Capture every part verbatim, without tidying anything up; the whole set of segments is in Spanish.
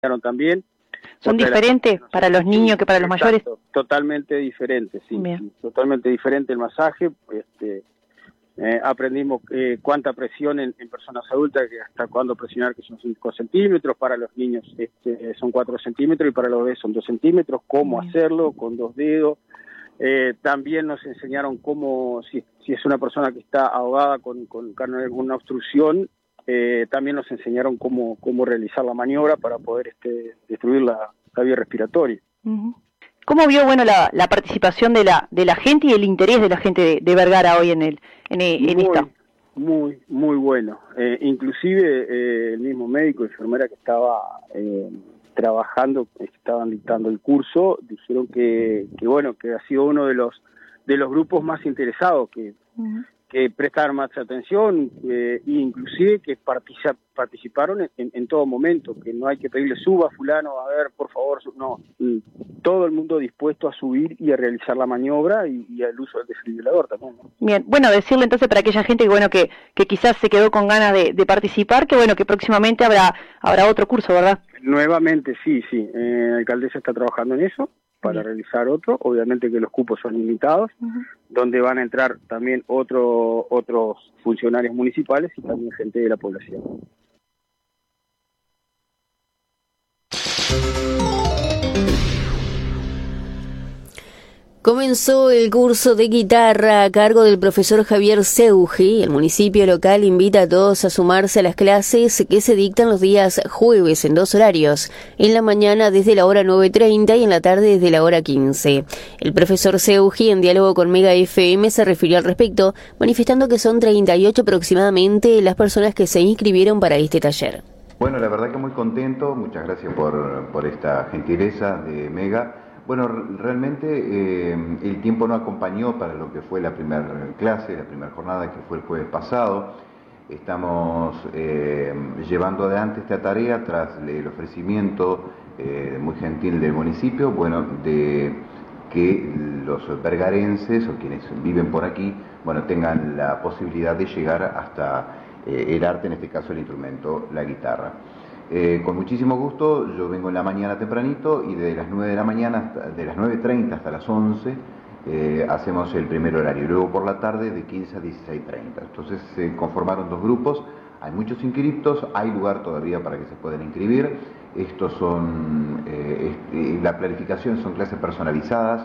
también. ¿Son diferentes la, para los niños que para los exacto, mayores? Totalmente diferentes, sí, sí, totalmente diferente el masaje. Este, eh, aprendimos eh, cuánta presión en, en personas adultas, que hasta cuándo presionar, que son cinco centímetros, para los niños este, son cuatro centímetros y para los bebés son dos centímetros, cómo Bien. hacerlo con dos dedos. Eh, también nos enseñaron cómo, si, si es una persona que está ahogada con, con, con alguna obstrucción, eh, también nos enseñaron cómo, cómo realizar la maniobra para poder este, destruir la, la vía respiratoria. Uh-huh. ¿Cómo vio bueno la, la participación de la de la gente y el interés de la gente de, de Vergara hoy en el en, en muy, esta? Muy, muy bueno. Eh, inclusive eh, el mismo médico y enfermera que estaba eh, trabajando, que estaban dictando el curso, dijeron que, que bueno, que ha sido uno de los de los grupos más interesados, que, uh-huh. que prestaron más atención, eh, e inclusive que participa, participaron en, en todo momento, que no hay que pedirle suba fulano, a ver, por favor, no, todo el mundo dispuesto a subir y a realizar la maniobra y, y al uso del desfibrilador también, ¿no? Bien, bueno, decirle entonces para aquella gente que bueno que, que quizás se quedó con ganas de, de participar, que bueno, que próximamente habrá habrá otro curso, ¿verdad? Nuevamente, sí, sí, eh, la alcaldesa está trabajando en eso, para Bien. realizar otro, obviamente que los cupos son limitados, uh-huh. donde van a entrar también otro, otros funcionarios municipales y también gente de la población. Comenzó el curso de guitarra a cargo del profesor Javier Seugi. El municipio local invita a todos a sumarse a las clases que se dictan los días jueves en dos horarios, en la mañana desde la hora nueve treinta y en la tarde desde la hora quince. El profesor Seugi, en diálogo con Mega F M, se refirió al respecto, manifestando que son treinta y ocho aproximadamente las personas que se inscribieron para este taller. Bueno, la verdad que muy contento, muchas gracias por, por esta gentileza de Mega. Bueno, realmente eh, el tiempo no acompañó para lo que fue la primera clase, la primera jornada que fue el jueves pasado. Estamos eh, llevando adelante esta tarea tras el ofrecimiento eh, muy gentil del municipio, bueno, de que los vergarenses o quienes viven por aquí, bueno, tengan la posibilidad de llegar hasta eh, el arte, en este caso el instrumento, la guitarra. Eh, con muchísimo gusto, yo vengo en la mañana tempranito y de las nueve de la mañana, hasta, de las nueve treinta hasta las once, eh, hacemos el primer horario. Luego por la tarde de quince a dieciséis treinta. Entonces se conformaron dos grupos, hay muchos inscriptos, hay lugar todavía para que se puedan inscribir. Estos son, eh, este, la planificación son clases personalizadas,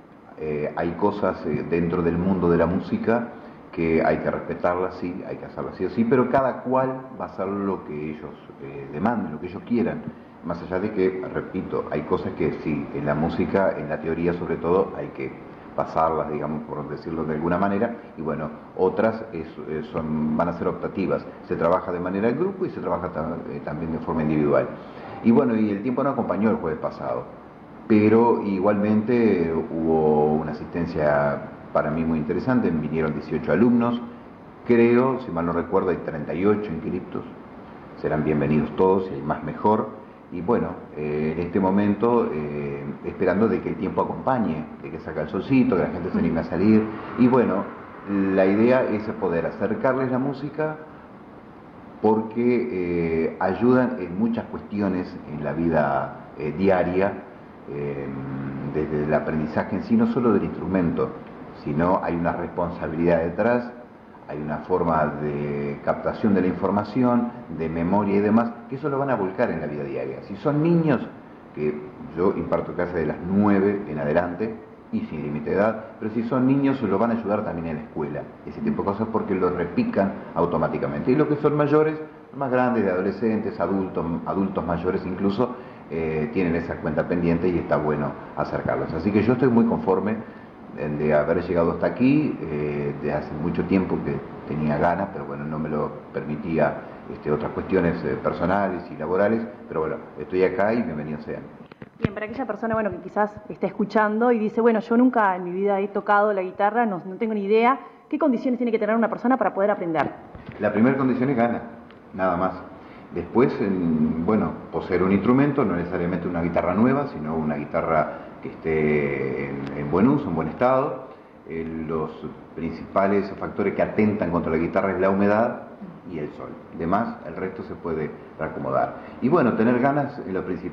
eh, hay cosas eh, dentro del mundo de la música que hay que respetarlas, sí, hay que hacerlas sí o sí, pero cada cual va a hacer lo que ellos eh, demanden, lo que ellos quieran. Más allá de que, repito, hay cosas que sí, en la música, en la teoría sobre todo, hay que pasarlas, digamos, por decirlo de alguna manera, y bueno, otras es, son, van a ser optativas. Se trabaja de manera en grupo y se trabaja eh, también de forma individual. Y bueno, y el tiempo no acompañó el jueves pasado, pero igualmente hubo una asistencia para mí muy interesante, vinieron dieciocho alumnos, creo, si mal no recuerdo, hay treinta y ocho inscriptos, serán bienvenidos todos, y hay más mejor, y bueno, eh, en este momento, eh, esperando de que el tiempo acompañe, de que saca el solcito, que la gente se anime a salir, y bueno, la idea es poder acercarles la música, porque eh, ayudan en muchas cuestiones en la vida eh, diaria, eh, desde el aprendizaje en sí, no solo del instrumento, sino hay una responsabilidad detrás, hay una forma de captación de la información, de memoria y demás, que eso lo van a volcar en la vida diaria. Si son niños, que yo imparto clases de las nueve en adelante y sin límite de edad, pero si son niños lo van a ayudar también en la escuela, ese tipo de cosas, porque lo repican automáticamente. Y los que son mayores, más grandes, de adolescentes, adultos, adultos mayores incluso, eh, tienen esa cuenta pendiente y está bueno acercarlos. Así que yo estoy muy conforme de haber llegado hasta aquí, eh, de hace mucho tiempo que tenía ganas, pero bueno, no me lo permitía este, otras cuestiones eh, personales y laborales, pero bueno, estoy acá y bienvenidos sean. Bien, para aquella persona bueno que quizás está escuchando y dice, bueno, yo nunca en mi vida he tocado la guitarra, no, no tengo ni idea, ¿qué condiciones tiene que tener una persona para poder aprender? La primera condición es ganas, nada más. Después, en, bueno, poseer un instrumento, no necesariamente una guitarra nueva, sino una guitarra que esté en, en buen uso, en buen estado. Eh, los principales factores que atentan contra la guitarra es la humedad, y el sol. Además, el resto se puede reacomodar. Y bueno, tener ganas es lo principal.